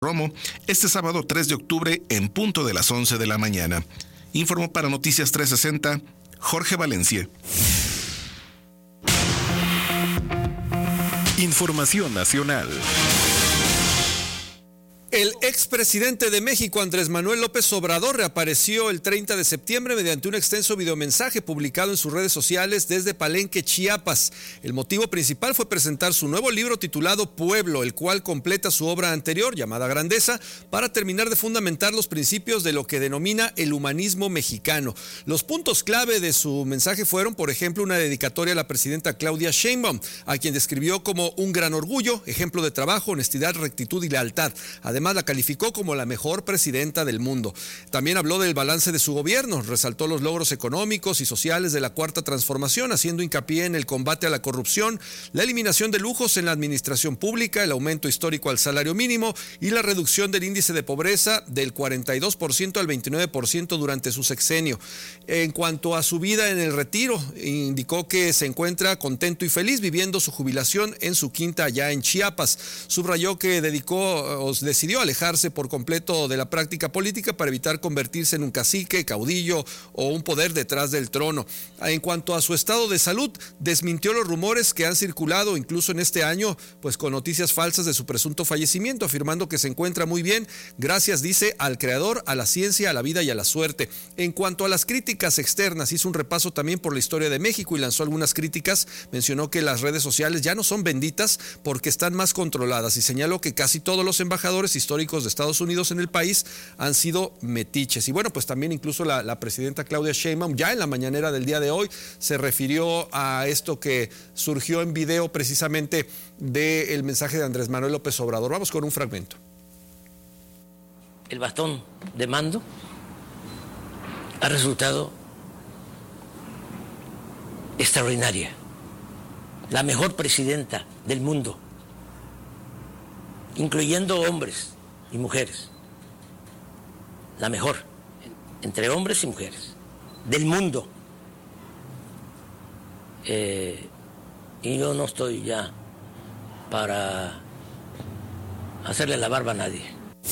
Romo este sábado 3 de octubre en punto de las 11 de la mañana. Informó para Noticias 360, Jorge Valencia. Información nacional. El expresidente de México, Andrés Manuel López Obrador, reapareció el 30 de septiembre mediante un extenso videomensaje publicado en sus redes sociales desde Palenque, Chiapas. El motivo principal fue presentar su nuevo libro titulado Pueblo, el cual completa su obra anterior, llamada Grandeza, para terminar de fundamentar los principios de lo que denomina el humanismo mexicano. Los puntos clave de su mensaje fueron, por ejemplo, una dedicatoria a la presidenta Claudia Sheinbaum, a quien describió como un gran orgullo, ejemplo de trabajo, honestidad, rectitud y lealtad. Además, la calificó como la mejor presidenta del mundo. También habló del balance de su gobierno, resaltó los logros económicos y sociales de la Cuarta Transformación, haciendo hincapié en el combate a la corrupción, la eliminación de lujos en la administración pública, el aumento histórico al salario mínimo y la reducción del índice de pobreza del 42% al 29% durante su sexenio. En cuanto a su vida en el retiro, indicó que se encuentra contento y feliz viviendo su jubilación en su quinta allá en Chiapas. Subrayó que decidió alejarse por completo de la práctica política para evitar convertirse en un cacique, caudillo o un poder detrás del trono. En cuanto a su estado de salud, desmintió los rumores que han circulado incluso en este año, pues con noticias falsas de su presunto fallecimiento, afirmando que se encuentra muy bien, gracias, dice, al creador, a la ciencia, a la vida y a la suerte. En cuanto a las críticas externas, hizo un repaso también por la historia de México y lanzó algunas críticas. Mencionó que las redes sociales ya no son benditas porque están más controladas y señaló que casi todos los embajadores históricos de Estados Unidos en el país han sido metiches. Y bueno, pues también incluso la presidenta Claudia Sheinbaum ya en la mañanera del día de hoy se refirió a esto que surgió en video precisamente del mensaje de Andrés Manuel López Obrador. Vamos con un fragmento. El bastón de mando ha resultado extraordinaria, la mejor presidenta del mundo, incluyendo hombres y mujeres, la mejor entre hombres y mujeres del mundo. Y yo no estoy ya para hacerle la barba a nadie.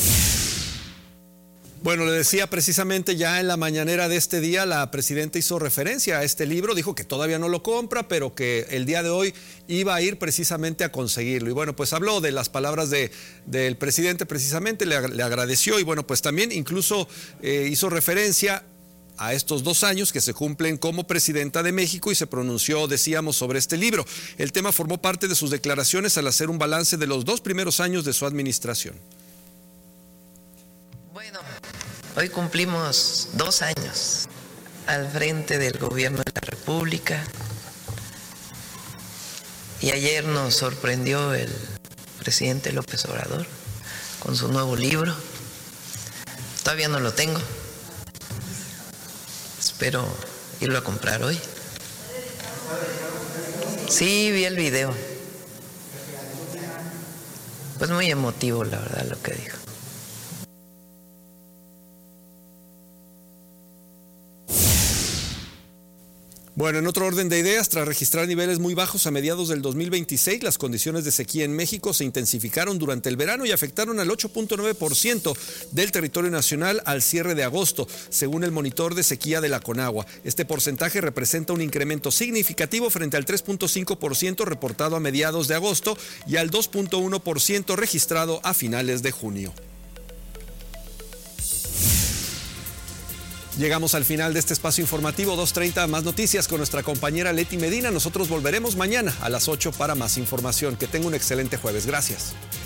Bueno, le decía precisamente ya en la mañanera de este día, la presidenta hizo referencia a este libro, dijo que todavía no lo compra, pero que el día de hoy iba a ir precisamente a conseguirlo. Y bueno, pues habló de las palabras del presidente precisamente, le agradeció y bueno, pues también incluso hizo referencia a estos 2 años que se cumplen como presidenta de México y se pronunció, decíamos, sobre este libro. El tema formó parte de sus declaraciones al hacer un balance de los 2 primeros años de su administración. Bueno, hoy cumplimos 2 años al frente del gobierno de la República y ayer nos sorprendió el presidente López Obrador con su nuevo libro. Todavía no lo tengo, espero irlo a comprar hoy. Sí, vi el video, pues muy emotivo la verdad lo que dijo. Bueno, en otro orden de ideas, tras registrar niveles muy bajos a mediados del 2026, las condiciones de sequía en México se intensificaron durante el verano y afectaron al 8.9% del territorio nacional al cierre de agosto, según el monitor de sequía de la Conagua. Este porcentaje representa un incremento significativo frente al 3.5% reportado a mediados de agosto y al 2.1% registrado a finales de junio. Llegamos al final de este espacio informativo 2:30, más noticias con nuestra compañera Leti Medina. Nosotros volveremos mañana a las 8 para más información. Que tenga un excelente jueves. Gracias.